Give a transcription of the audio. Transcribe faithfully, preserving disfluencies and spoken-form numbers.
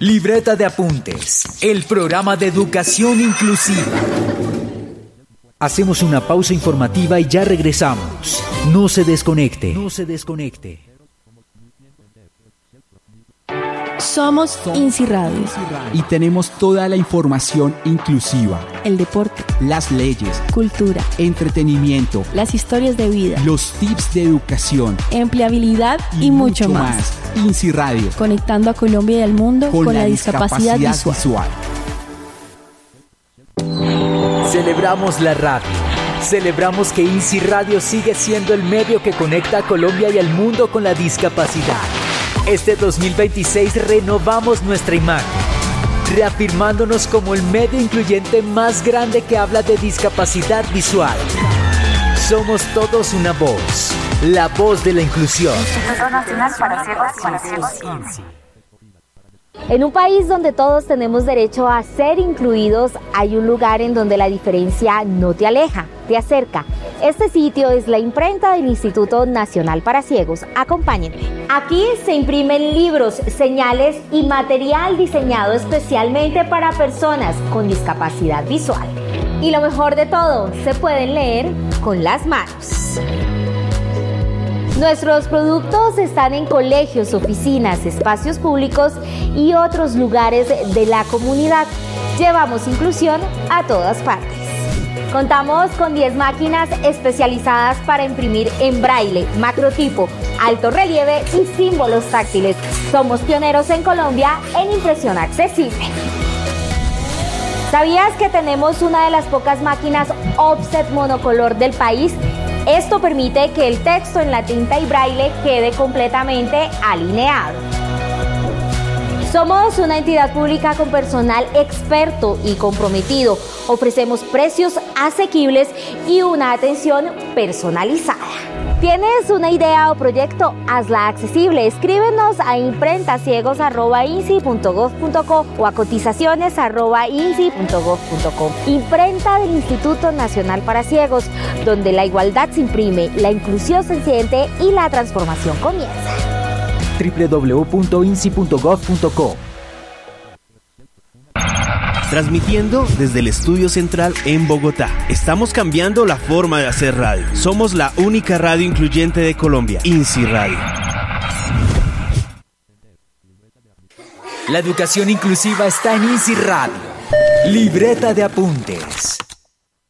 Libreta de apuntes, el programa de educación inclusiva. Hacemos una pausa informativa y ya regresamos. No se desconecte. No se desconecte. Somos INSI Radio y tenemos toda la información inclusiva. El deporte, las leyes, cultura, entretenimiento, las historias de vida, los tips de educación, empleabilidad y, y mucho, mucho más. más. INSI Radio, conectando a Colombia y al mundo con, con la, la discapacidad, discapacidad visual. visual. Celebramos la radio. Celebramos que INSI Radio sigue siendo el medio que conecta a Colombia y al mundo con la discapacidad. Este dos mil veintiséis renovamos nuestra imagen, reafirmándonos como el medio incluyente más grande que habla de discapacidad visual. Somos todos una voz, la voz de la inclusión. Instituto Nacional para Ciegos y Ciegos. En un país donde todos tenemos derecho a ser incluidos, hay un lugar en donde la diferencia no te aleja, te acerca. Este sitio es la imprenta del Instituto Nacional para Ciegos. Acompáñenme. Aquí se imprimen libros, señales y material diseñado especialmente para personas con discapacidad visual. Y lo mejor de todo, se pueden leer con las manos. Nuestros productos están en colegios, oficinas, espacios públicos y otros lugares de la comunidad. Llevamos inclusión a todas partes. Contamos con diez máquinas especializadas para imprimir en braille, macrotipo, alto relieve y símbolos táctiles. Somos pioneros en Colombia en impresión accesible. ¿Sabías que tenemos una de las pocas máquinas offset monocolor del país? Esto permite que el texto en la tinta y braille quede completamente alineado. Somos una entidad pública con personal experto y comprometido. Ofrecemos precios asequibles y una atención personalizada. ¿Tienes una idea o proyecto? Hazla accesible. Escríbenos a imprentaciegos arroba insi punto gov punto co o a cotizaciones arroba insi punto gov punto co. Imprenta del Instituto Nacional para Ciegos, donde la igualdad se imprime, la inclusión se siente y la transformación comienza. doble u doble u doble u punto insi punto gov punto co. Transmitiendo desde el Estudio Central en Bogotá. Estamos cambiando la forma de hacer radio. Somos la única radio incluyente de Colombia, INSI Radio. La educación inclusiva está en INSI Radio. Libreta de apuntes.